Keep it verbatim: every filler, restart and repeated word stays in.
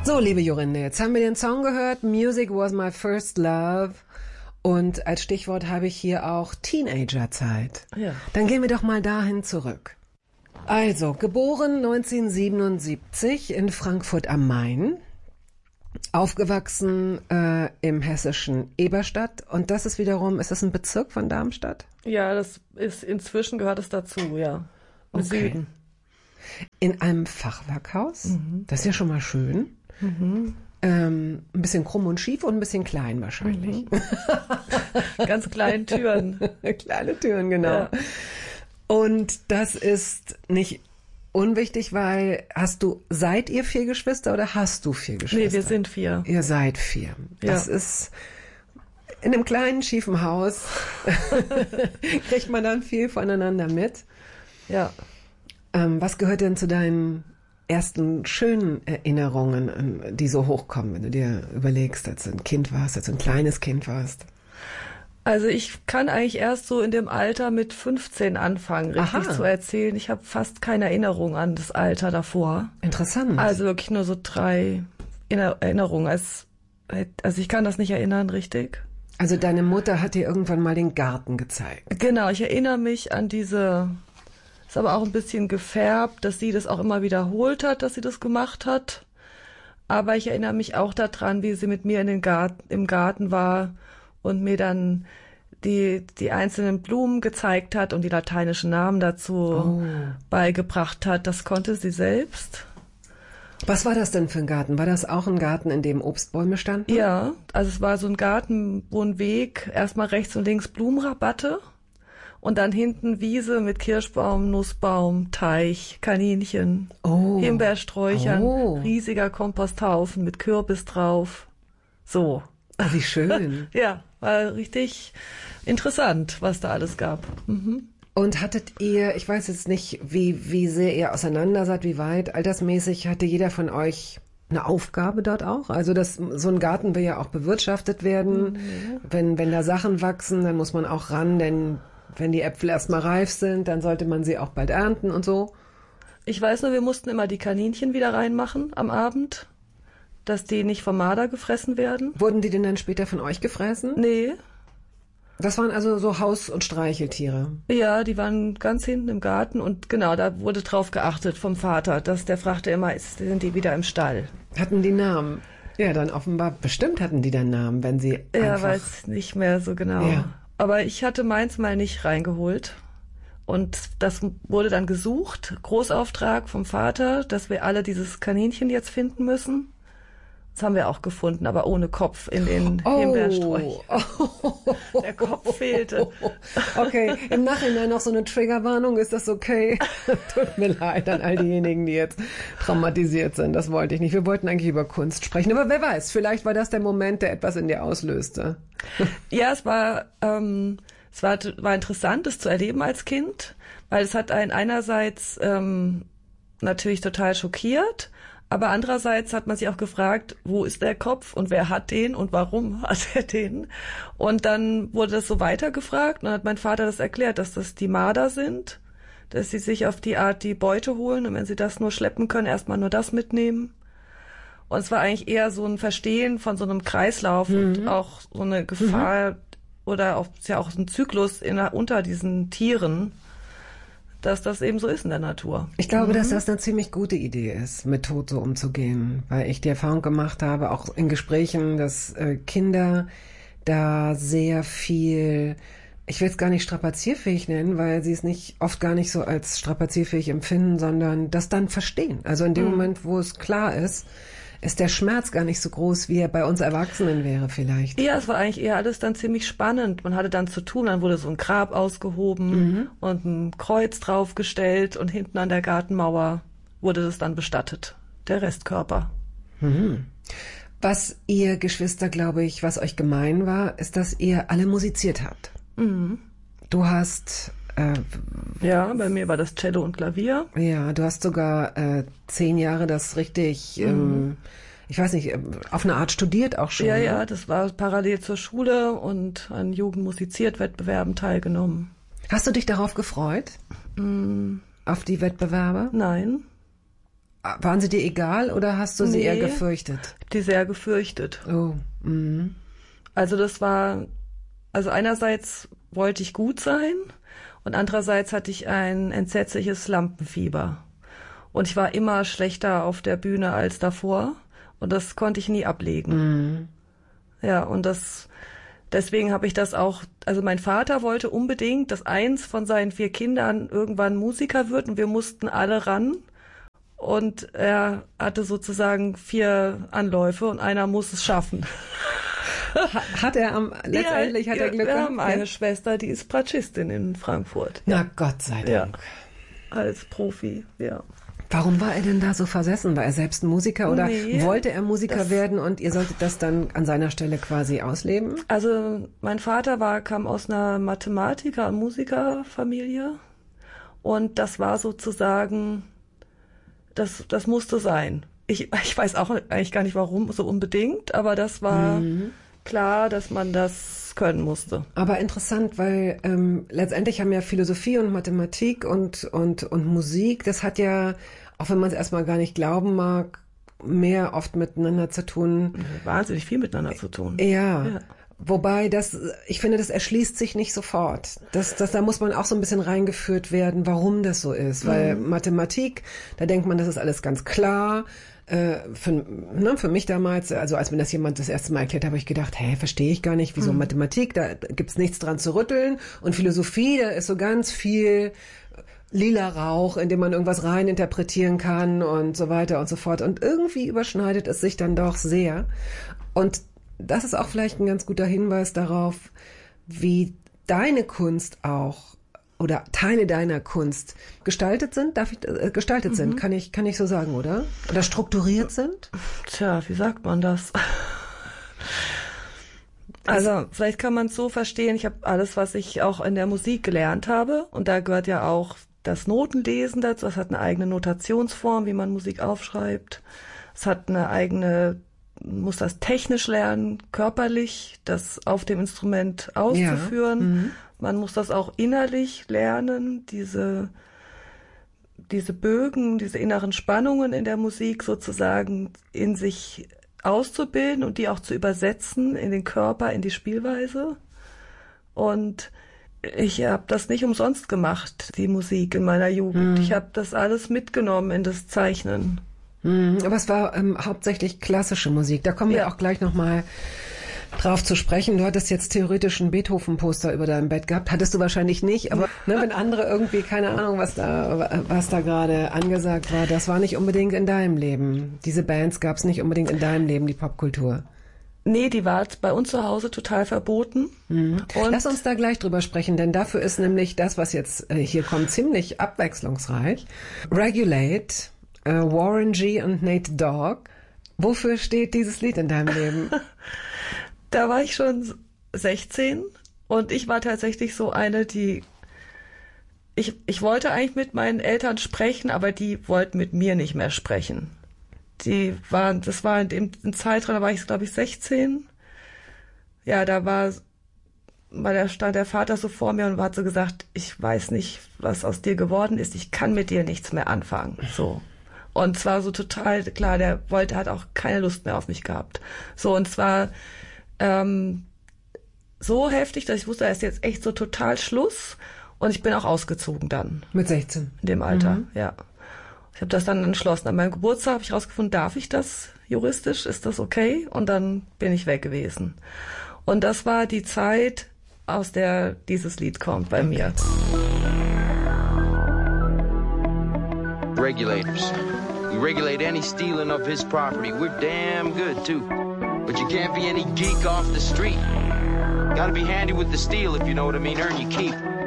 So, liebe Jorinde, jetzt haben wir den Song gehört, Music was my first love. Und als Stichwort habe ich hier auch Teenagerzeit. Ja. Dann gehen wir doch mal dahin zurück. Also, geboren neunzehnhundertsiebenundsiebzig in Frankfurt am Main, aufgewachsen äh, im hessischen Eberstadt. Und das ist wiederum, ist das ein Bezirk von Darmstadt? Ja, das ist, inzwischen gehört es dazu, ja. Im Okay. Süden. In einem Fachwerkhaus, Mhm. das ist ja schon mal schön. Mhm. Ähm, ein bisschen krumm und schief und ein bisschen klein wahrscheinlich. Mhm. Ganz kleinen Türen. Kleine Türen, genau. Ja. Und das ist nicht unwichtig, weil hast du, seid ihr vier Geschwister oder hast du vier Geschwister? Nee, wir sind vier. Ihr seid vier. Das Ja. ist in einem kleinen, schiefen Haus kriegt man dann viel voneinander mit. Ja. Ähm, was gehört denn zu deinen ersten schönen Erinnerungen, die so hochkommen, wenn du dir überlegst, als du ein Kind warst, als du ein kleines Kind warst? Also ich kann eigentlich erst so in dem Alter mit fünfzehn anfangen, richtig Aha. zu erzählen. Ich habe fast keine Erinnerung an das Alter davor. Interessant. Also wirklich nur so drei Inner- Erinnerungen. Als, also ich kann das nicht erinnern, richtig. Also deine Mutter hat dir irgendwann mal den Garten gezeigt. Genau, ich erinnere mich an diese, ist aber auch ein bisschen gefärbt, dass sie das auch immer wiederholt hat, dass sie das gemacht hat. Aber ich erinnere mich auch daran, wie sie mit mir in den Garten, im Garten war und mir dann die, die einzelnen Blumen gezeigt hat und die lateinischen Namen dazu Oh. beigebracht hat. Das konnte sie selbst. Was war das denn für ein Garten? War das auch ein Garten, in dem Obstbäume standen? Ja, also es war so ein Garten, wo ein Weg, erstmal rechts und links Blumenrabatte und dann hinten Wiese mit Kirschbaum, Nussbaum, Teich, Kaninchen, Oh. Himbeersträuchern, Oh. riesiger Komposthaufen mit Kürbis drauf. So. Oh, wie schön. Ja, war richtig interessant, was da alles gab. Mhm. Und hattet ihr, ich weiß jetzt nicht, wie, wie sehr ihr auseinander seid, wie weit, altersmäßig, hatte jeder von euch eine Aufgabe dort auch? Also das, so ein Garten will ja auch bewirtschaftet werden. Mhm. Wenn, wenn da Sachen wachsen, dann muss man auch ran, denn wenn die Äpfel erstmal reif sind, dann sollte man sie auch bald ernten und so. Ich weiß nur, wir mussten immer die Kaninchen wieder reinmachen am Abend, dass die nicht vom Marder gefressen werden. Wurden die denn dann später von euch gefressen? Nee. Das waren also so Haus- und Streicheltiere. Ja, die waren ganz hinten im Garten und genau, da wurde drauf geachtet vom Vater, dass der fragte immer, ist, sind die wieder im Stall? Hatten die Namen? Ja, dann offenbar, bestimmt hatten die dann Namen, wenn sie Ja, einfach... weiß nicht mehr so genau. Ja. Aber ich hatte meins mal nicht reingeholt. Und das wurde dann gesucht, Großauftrag vom Vater, dass wir alle dieses Kaninchen jetzt finden müssen. Das haben wir auch gefunden, aber ohne Kopf in den Oh. Himbeersträuchern. Der Kopf fehlte. Okay, im Nachhinein noch so eine Triggerwarnung, ist das okay? Tut mir leid an all diejenigen, die jetzt traumatisiert sind. Das wollte ich nicht. Wir wollten eigentlich über Kunst sprechen. Aber wer weiß, vielleicht war das der Moment, der etwas in dir auslöste. Ja, es war, ähm, es war, war interessant, das zu erleben als Kind, weil es hat einen einerseits ähm, natürlich total schockiert, aber andererseits hat man sich auch gefragt, wo ist der Kopf und wer hat den und warum hat er den? Und dann wurde das so weitergefragt und dann hat mein Vater das erklärt, dass das die Marder sind, dass sie sich auf die Art die Beute holen und wenn sie das nur schleppen können, erstmal nur das mitnehmen. Und es war eigentlich eher so ein Verstehen von so einem Kreislauf Mhm. und auch so eine Gefahr oder auch, ist ja auch ein Zyklus in, unter diesen Tieren, dass das eben so ist in der Natur. Ich glaube, Mhm. dass das eine ziemlich gute Idee ist, mit Tod so umzugehen, weil ich die Erfahrung gemacht habe, auch in Gesprächen, dass äh, Kinder da sehr viel, ich will es gar nicht strapazierfähig nennen, weil sie es nicht oft gar nicht so als strapazierfähig empfinden, sondern das dann verstehen. Also in dem Mhm. Moment, wo es klar ist, ist der Schmerz gar nicht so groß, wie er bei uns Erwachsenen wäre vielleicht. Ja, es war eigentlich eher alles dann ziemlich spannend. Man hatte dann zu tun, dann wurde so ein Grab ausgehoben Mhm. und ein Kreuz draufgestellt und hinten an der Gartenmauer wurde das dann bestattet, der Restkörper. Mhm. Was ihr Geschwister, glaube ich, was euch gemein war, ist, dass ihr alle musiziert habt. Mhm. Du hast, äh, Ja, bei mir war das Cello und Klavier. ja, du hast sogar äh, zehn Jahre das richtig, Mhm. ähm, ich weiß nicht, äh, auf eine Art studiert auch schon. Ja, ne? ja, das war parallel zur Schule und an Jugendmusiziert-Wettbewerben teilgenommen. Hast du dich darauf gefreut? Mm, Auf die Wettbewerbe? nein. Waren sie dir egal oder hast du sie Nee, eher gefürchtet? Die sehr gefürchtet. Oh, mhm. Also das war, also einerseits wollte ich gut sein und andererseits hatte ich ein entsetzliches Lampenfieber. Und ich war immer schlechter auf der Bühne als davor und das konnte ich nie ablegen. Mhm. Ja, und das, deswegen habe ich das auch, also mein Vater wollte unbedingt, dass eins von seinen vier Kindern irgendwann Musiker wird und wir mussten alle ran. Und er hatte sozusagen vier Anläufe und einer muss es schaffen. Hat er am, letztendlich ja, hat er Glück wir gehabt? haben eine Schwester, die ist Bratschistin in Frankfurt. Na Gott sei Dank. Ja, als Profi, ja. Warum war er denn da so versessen? War er selbst ein Musiker oder Nee, wollte er Musiker das- werden und ihr solltet das dann an seiner Stelle quasi ausleben? Also mein Vater war, kam aus einer Mathematiker- und Musikerfamilie und das war sozusagen, das, das musste sein. Ich, ich weiß auch eigentlich gar nicht, warum so unbedingt, aber das war Mhm. klar, dass man das können musste. Aber interessant, weil ähm, letztendlich haben ja Philosophie und Mathematik und, und, und Musik, das hat ja, auch wenn man es erstmal gar nicht glauben mag, mehr oft miteinander zu tun. Wahnsinnig viel miteinander zu tun. Ja. Ja. Wobei das, ich finde, das erschließt sich nicht sofort. Das, das, da muss man auch so ein bisschen reingeführt werden, warum das so ist. Weil Mhm. Mathematik, da denkt man, das ist alles ganz klar. Äh, für, ne, für mich damals, also als mir das jemand das erste Mal erklärt hat, habe ich gedacht, hä, verstehe ich gar nicht, wieso Mhm. Mathematik, da gibt's nichts dran zu rütteln. Und Philosophie, da ist so ganz viel lila Rauch, in dem man irgendwas rein interpretieren kann und so weiter und so fort. Und irgendwie überschneidet es sich dann doch sehr. Und das ist auch vielleicht ein ganz guter Hinweis darauf, wie deine Kunst auch oder Teile deiner Kunst gestaltet sind, darf ich äh, gestaltet Mhm. sind, kann ich kann ich so sagen, oder? Oder strukturiert sind? Tja, wie sagt man das? Also vielleicht kann man es so verstehen, ich habe alles, was ich auch in der Musik gelernt habe und da gehört ja auch das Notenlesen dazu, das hat eine eigene Notationsform, wie man Musik aufschreibt. Es hat eine eigene, muss das technisch lernen, körperlich, das auf dem Instrument auszuführen. Ja. Mhm. Man muss das auch innerlich lernen, diese, diese Bögen, diese inneren Spannungen in der Musik sozusagen in sich auszubilden und die auch zu übersetzen in den Körper, in die Spielweise. Und ich habe das nicht umsonst gemacht, die Musik in meiner Jugend. Mhm. Ich habe das alles mitgenommen in das Zeichnen. Mhm. Aber es war ähm, hauptsächlich klassische Musik. Da kommen wir Ja. auch gleich nochmal drauf zu sprechen. Du hattest jetzt theoretisch ein Beethoven-Poster über deinem Bett gehabt. Hattest du wahrscheinlich nicht, aber ne, wenn andere irgendwie, keine Ahnung, was da, was da gerade angesagt war, das war nicht unbedingt in deinem Leben. Diese Bands gab es nicht unbedingt in deinem Leben, die Popkultur. Nee, die war bei uns zu Hause total verboten. Mhm. Und Lass uns da gleich drüber sprechen, denn dafür ist nämlich das, was jetzt äh, hier kommt, ziemlich abwechslungsreich. Regulate, äh, Warren G. und Nate Dogg. Wofür steht dieses Lied in deinem Leben? da war ich schon sechzehn und ich war tatsächlich so eine, die ich, ich wollte eigentlich mit meinen Eltern sprechen, aber die wollten mit mir nicht mehr sprechen. Die waren, das war in dem in Zeitraum, da war ich, glaube ich, sechzehn. Ja, da war, weil da stand der Vater so vor mir und hat so gesagt, ich weiß nicht, was aus dir geworden ist, ich kann mit dir nichts mehr anfangen. So. Und zwar so total klar, der wollte, hat auch keine Lust mehr auf mich gehabt. So, und zwar ähm, so heftig, dass ich wusste, da ist jetzt echt so total Schluss. Und ich bin auch ausgezogen dann. Mit sechzehn. In dem Alter, Mhm. ja. Ich habe das dann entschlossen. An meinem Geburtstag habe ich rausgefunden, darf ich das juristisch? Ist das okay? Und dann bin ich weg gewesen. Und das war die Zeit, aus der dieses Lied kommt bei mir. Regulators. We regulate any stealing of his property. We're damn good, too. But you can't be any geek off the street. Gotta be handy with the steel, if you know what I mean. Earn your keep.